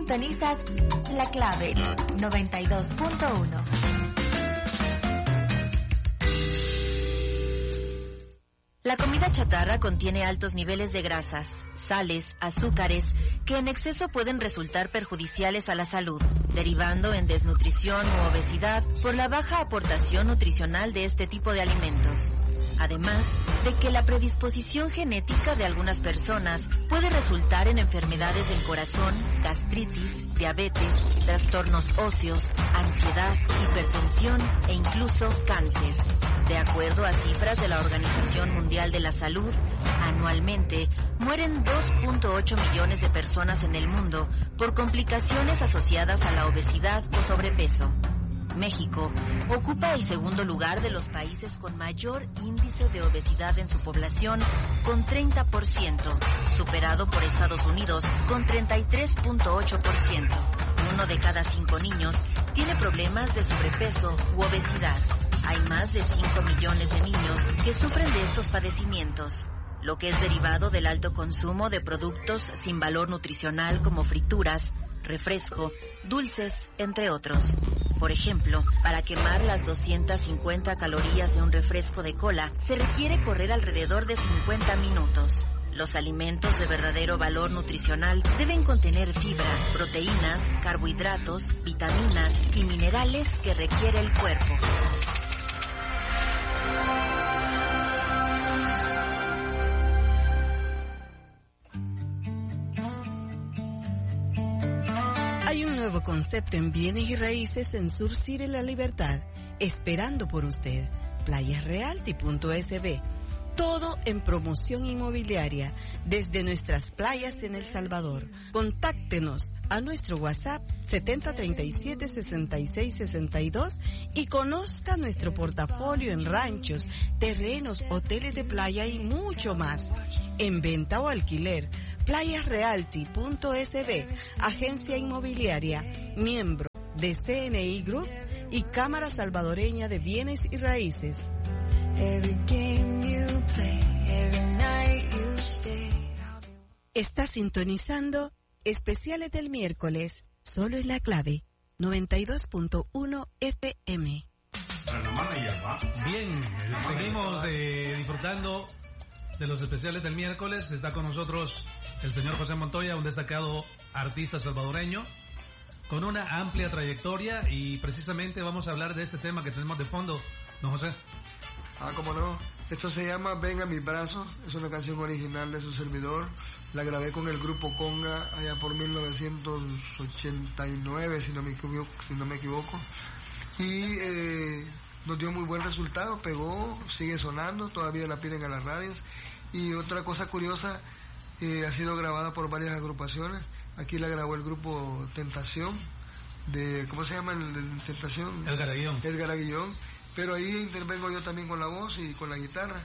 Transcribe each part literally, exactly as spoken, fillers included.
Sintonizas La Clave noventa y dos punto uno. La comida chatarra contiene altos niveles de grasas, sales, azúcares, que en exceso pueden resultar perjudiciales a la salud, derivando en desnutrición u obesidad por la baja aportación nutricional de este tipo de alimentos. Además de que la predisposición genética de algunas personas puede resultar en enfermedades del corazón, gastritis, diabetes, trastornos óseos, ansiedad, hipertensión e incluso cáncer. De acuerdo a cifras de la Organización Mundial de la Salud, anualmente mueren dos punto ocho millones de personas en el mundo por complicaciones asociadas a la obesidad o sobrepeso. México ocupa el segundo lugar de los países con mayor índice de obesidad en su población, con treinta por ciento, superado por Estados Unidos con treinta y tres punto ocho por ciento. Uno de cada cinco niños tiene problemas de sobrepeso u obesidad. Hay más de cinco millones de niños que sufren de estos padecimientos, lo que es derivado del alto consumo de productos sin valor nutricional como frituras, refresco, dulces, entre otros. Por ejemplo, para quemar las doscientas cincuenta calorías de un refresco de cola, se requiere correr alrededor de cincuenta minutos. Los alimentos de verdadero valor nutricional deben contener fibra, proteínas, carbohidratos, vitaminas y minerales que requiere el cuerpo. Hay un nuevo concepto en bienes y raíces en Sur City La Libertad, esperando por usted. Playas Realty punto S B. Todo en promoción inmobiliaria desde nuestras playas en El Salvador. Contáctenos a nuestro WhatsApp setenta treinta y siete sesenta y seis sesenta y dos y conozca nuestro portafolio en ranchos, terrenos, hoteles de playa y mucho más. En venta o alquiler, Playas Realty punto S B, agencia inmobiliaria, miembro de C N I Group y Cámara Salvadoreña de Bienes y Raíces. Está sintonizando Especiales del Miércoles, solo en La Clave, noventa y dos punto uno F M. Bien, seguimos eh, disfrutando de los especiales del miércoles. Está con nosotros el señor José Montoya, un destacado artista salvadoreño con una amplia trayectoria, y precisamente vamos a hablar de este tema que tenemos de fondo, don José. Ah, cómo no. Esto se llama Ven a mis brazos. Es una canción original de su servidor. La grabé con el grupo Conga allá por mil novecientos ochenta y nueve, si no me equivoco. Si no me equivoco. Y eh, nos dio muy buen resultado. Pegó, sigue sonando. Todavía la piden a las radios. Y otra cosa curiosa, eh, ha sido grabada por varias agrupaciones. Aquí la grabó el grupo Tentación. De, ¿cómo se llama el, el Tentación? Edgar Aguillón. Edgar Aguillón. Pero ahí intervengo yo también con la voz y con la guitarra.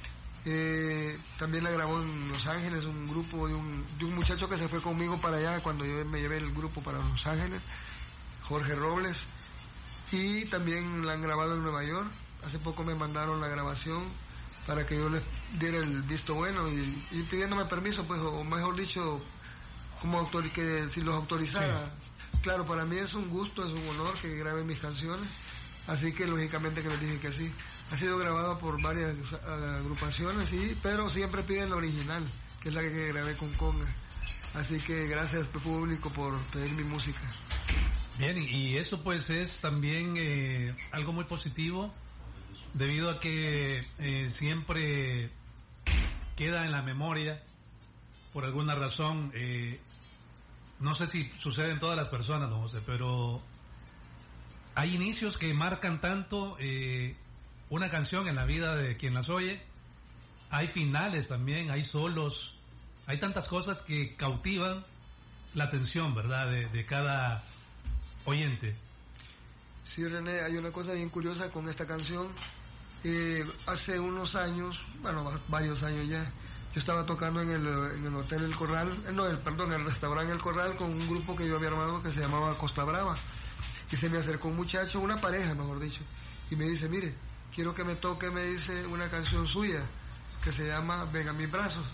Eh, también la grabó en Los Ángeles un grupo de un, de un muchacho que se fue conmigo para allá cuando yo me llevé el grupo para Los Ángeles, Jorge Robles. Y también la han grabado en Nueva York. Hace poco me mandaron la grabación para que yo les diera el visto bueno y, y pidiéndome permiso, pues, o mejor dicho, como autor, que si los autorizara. Sí. Claro, para mí es un gusto, es un honor que graben mis canciones. Así que lógicamente que les dije que sí. Ha sido grabado por varias agrupaciones, sí, pero siempre piden la original, que es la que grabé con Conga. Así que gracias público por pedir mi música. Bien, y eso pues es también eh, algo muy positivo, debido a que eh, siempre queda en la memoria, por alguna razón, eh, no sé si sucede en todas las personas, don José, pero hay inicios que marcan tanto eh, una canción en la vida de quien las oye. Hay finales también, hay solos, hay tantas cosas que cautivan la atención, ¿verdad?, de, de cada oyente. Sí, René, hay una cosa bien curiosa con esta canción. Eh, hace unos años, bueno, varios años ya, yo estaba tocando en el, en el Hotel El Corral, no, el, perdón, en el restaurante El Corral con un grupo que yo había armado que se llamaba Costa Brava. Y se me acercó un muchacho, una pareja, mejor dicho, y me dice, mire, quiero que me toque, me dice, una canción suya, que se llama Ven a mis brazos.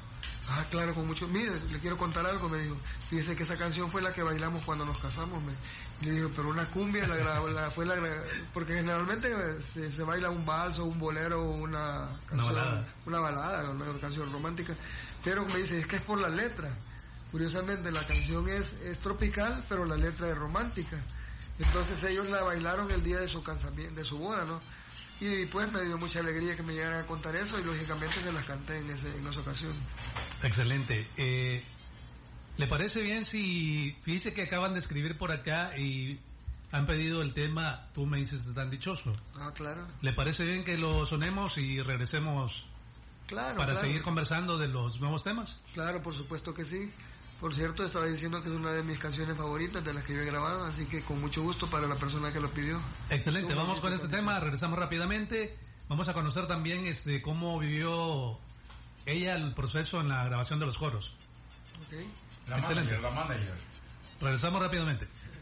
Ah, claro, con mucho. Mire, le quiero contar algo, me dijo. Fíjese que esa canción fue la que bailamos cuando nos casamos. Me, le digo, pero una cumbia la, la fue la porque generalmente se, se baila un vals o un bolero o una canción, una balada, una, balada, una canción romántica. Pero me dice, es que es por la letra. Curiosamente, la canción es, es tropical, pero la letra es romántica. Entonces ellos la bailaron el día de su casamiento, de su boda, ¿no? Y pues me dio mucha alegría que me llegaran a contar eso y lógicamente se las canté en, ese, en esa ocasión. Excelente. Eh, ¿Le parece bien si dice que acaban de escribir por acá y han pedido el tema Tú me dices tan dichoso? Ah, claro. ¿Le parece bien que lo sonemos y regresemos claro, para claro. seguir conversando de los nuevos temas? Claro, por supuesto que sí. Por cierto, estaba diciendo que es una de mis canciones favoritas de las que yo he grabado, así que con mucho gusto para la persona que lo pidió. Excelente, vamos con este tema, regresamos rápidamente. Vamos a conocer también este cómo vivió ella el proceso en la grabación de los coros. Okay. La Excelente. manager, la manager. Regresamos rápidamente.